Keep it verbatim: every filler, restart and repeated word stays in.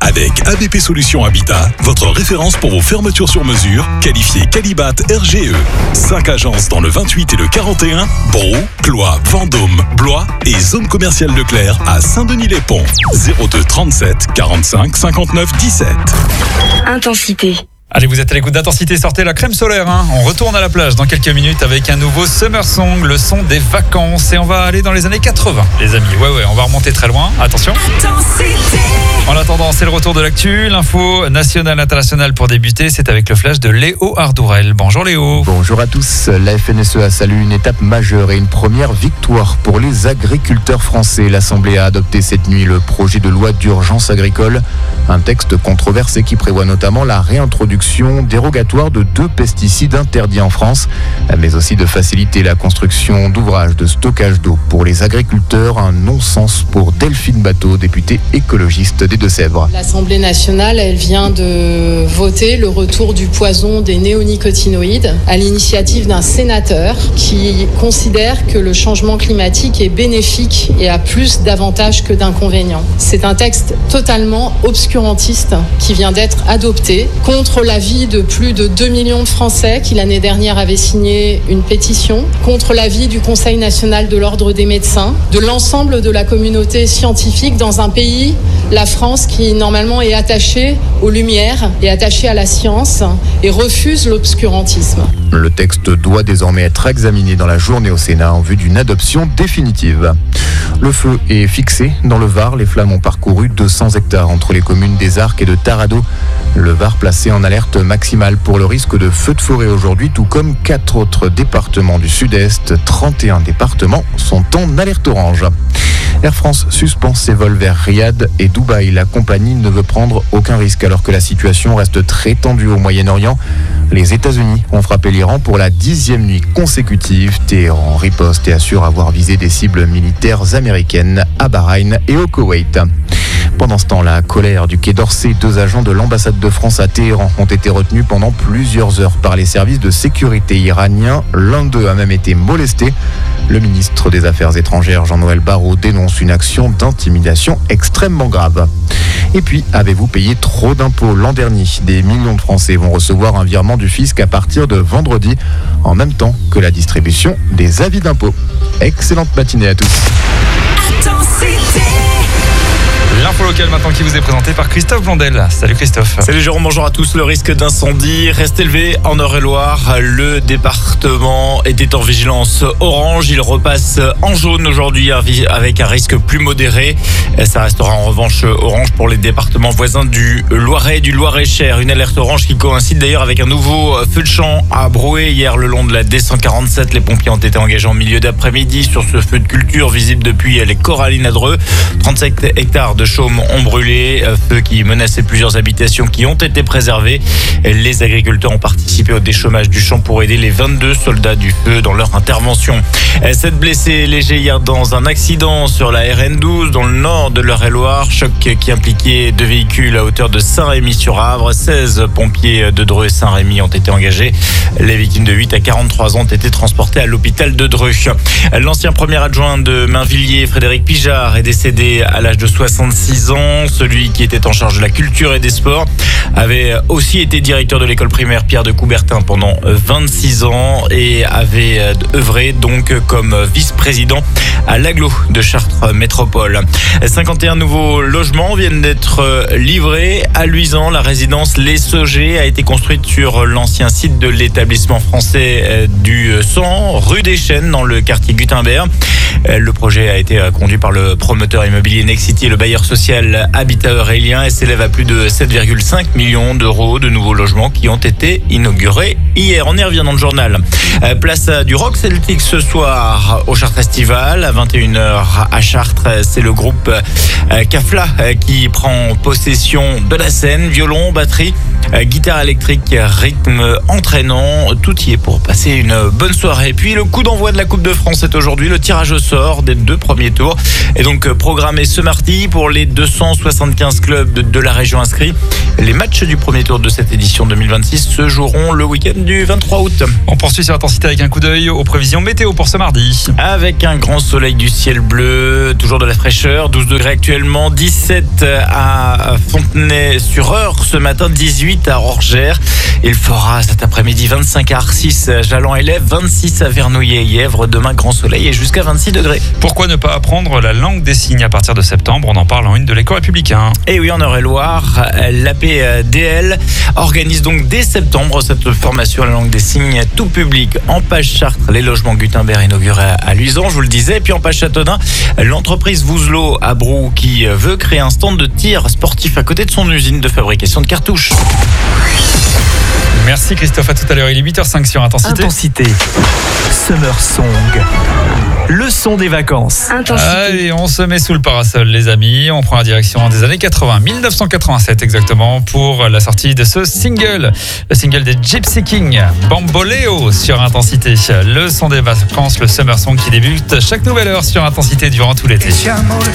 Avec A B P Solutions Habitat, votre référence pour vos fermetures sur mesure, qualifiée Qualibat R G E. Cinq agences dans le vingt-huit et le quarante et un, Brou, Cloix, Vendôme, Blois et zone commerciale Leclerc à Saint-Denis-les-Ponts. zéro deux trente-sept quarante-cinq cinquante-neuf dix-sept. Intensité. Allez, vous êtes à l'écoute d'Intensité, sortez la crème solaire. Hein. On retourne à la plage dans quelques minutes avec un nouveau Summer Song, le son des vacances. Et on va aller dans les années quatre-vingts, les amis. Ouais, ouais, on va remonter très loin. Attention. Intensité. En attendant, c'est le retour de l'actu. L'info nationale, internationale pour débuter, c'est avec le flash de Léo Ardourel. Bonjour Léo. Bonjour à tous. La F N S E a salué une étape majeure et une première victoire pour les agriculteurs français. L'Assemblée a adopté cette nuit le projet de loi d'urgence agricole. Un texte controversé qui prévoit notamment la réintroduction dérogatoire de deux pesticides interdits en France, mais aussi de faciliter la construction d'ouvrages de stockage d'eau pour les agriculteurs. Un non-sens pour Delphine Bateau, députée écologiste des Deux-Sèvres. L'Assemblée nationale, elle vient de voter le retour du poison des néonicotinoïdes à l'initiative d'un sénateur qui considère que le changement climatique est bénéfique et a plus d'avantages que d'inconvénients. C'est un texte totalement obscurantiste qui vient d'être adopté contre l'avis de plus de deux millions de Français qui l'année dernière avaient signé une pétition, contre l'avis du Conseil national de l'ordre des médecins, de l'ensemble de la communauté scientifique dans un pays, la France, qui normalement est attachée aux lumières et attachée à la science et refuse l'obscurantisme. Le texte doit désormais être examiné dans la journée au Sénat en vue d'une adoption définitive. Le feu est fixé dans le Var. Les flammes ont parcouru deux cents hectares entre les communes des Arcs et de Tarado. Le Var placé en alerte maximale pour le risque de feu de forêt aujourd'hui, tout comme quatre autres départements du sud-est. trente et un départements sont en alerte orange. Air France suspend ses vols vers Riyad et Dubaï. La compagnie ne veut prendre aucun risque alors que la situation reste très tendue au Moyen-Orient. Les États-Unis ont frappé l'Iran pour la dixième nuit consécutive. Téhéran riposte et assure avoir visé des cibles militaires américaines à Bahreïn et au Koweït. Pendant ce temps, la colère du Quai d'Orsay, deux agents de l'ambassade de France à Téhéran ont été retenus pendant plusieurs heures par les services de sécurité iraniens. L'un d'eux a même été molesté. Le ministre des Affaires étrangères, Jean-Noël Barrot, dénonce une action d'intimidation extrêmement grave. Et puis, avez-vous payé trop d'impôts l'an dernier? Des millions de Français vont recevoir un virement du fisc à partir de vendredi, en même temps que la distribution des avis d'impôts. Excellente matinée à tous. L'info locale maintenant qui vous est présentée par Christophe Blondel. Salut Christophe. Salut Jérôme, bonjour à tous. Le risque d'incendie reste élevé en Eure-et-Loire. Le département était en vigilance orange. Il repasse en jaune aujourd'hui avec un risque plus modéré. Ça restera en revanche orange pour les départements voisins du Loiret et du Loir-et-Cher. Une alerte orange qui coïncide d'ailleurs avec un nouveau feu de champ à Brouet. Hier, le long de la D cent quarante-sept, les pompiers ont été engagés en milieu d'après-midi sur ce feu de culture visible depuis les Corallines à Dreux. trente-sept hectares de chaumes ont brûlé, feu qui menaçait plusieurs habitations qui ont été préservées. Les agriculteurs ont participé au déchômage du champ pour aider les vingt-deux soldats du feu dans leur intervention. Sept blessés légers hier dans un accident sur la R N douze dans le nord de l'Eure-et-Loire. Choc qui impliquait deux véhicules à hauteur de Saint-Rémy-sur-Avre. seize pompiers de Dreux et Saint-Rémy ont été engagés. Les victimes de huit à quarante-trois ans ont été transportées à l'hôpital de Dreux. L'ancien premier adjoint de Mainvilliers, Frédéric Pijard, est décédé à l'âge de soixante-six ans. Celui qui était en charge de la culture et des sports avait aussi été directeur de l'école primaire Pierre de Coubertin pendant vingt-six ans et avait œuvré donc comme vice-président à l'agglo de Chartres Métropole. cinquante et un nouveaux logements viennent d'être livrés à Luisan. La résidence Les Saugers a été construite sur l'ancien site de l'établissement français du sang, rue des Chênes, dans le quartier Gutenberg. Le projet a été conduit par le promoteur immobilier Nexity et le bailleur social Habitat Aurélien et s'élève à plus de sept virgule cinq millions d'euros de nouveaux logements qui ont été inaugurés hier. On y revient dans le journal. Place du Rock Celtic ce soir au Chartres Festival à vingt et une heures à Chartres. C'est le groupe Cafla qui prend possession de la scène. Violon, batterie, Euh, guitare électrique, rythme entraînant, tout y est pour passer une bonne soirée. Et puis le coup d'envoi de la Coupe de France est aujourd'hui, le tirage au sort des deux premiers tours est donc programmé ce mardi pour les deux cent soixante-quinze clubs de, de la région inscrits. Les matchs du premier tour de cette édition deux mille vingt-six se joueront le week-end du vingt-trois août. On poursuit sur Intensité avec un coup d'œil aux prévisions météo pour ce mardi. Avec un grand soleil, du ciel bleu, toujours de la fraîcheur, douze degrés actuellement, dix-sept à Fontenay-sur-Eure ce matin, dix-huit à Orgères. Il fera cet après-midi vingt-cinq à Arcis, Jallan-et-Lève, vingt-six à Vernouillet et Yèvre. Demain, grand soleil et jusqu'à vingt-six degrés. Pourquoi ne pas apprendre la langue des signes à partir de septembre? On en parle en une de l'Écho républicain. Et oui, en Eure-et-Loire, l'A P D L organise donc dès septembre cette formation à la langue des signes tout public. En Page-Chartres, les logements Gutenberg inaugurés à Luisan, je vous le disais. Et puis en Page-Châteaudun, l'entreprise Vouzelot à Brou qui veut créer un stand de tir sportif à côté de son usine de fabrication de cartouches. Merci Christophe, à tout à l'heure. Il est huit heures cinq sur Intensité. Intensité. Summer Song. Le son des vacances. Intensité. Allez, on se met sous le parasol, les amis. On prend la direction des années quatre-vingts, dix-neuf cent quatre-vingt-sept exactement, pour la sortie de ce single. Le single des Gypsy Kings, Bamboleo sur Intensité. Le son des vacances, le Summer Song qui débute chaque nouvelle heure sur Intensité durant tout l'été. Echamos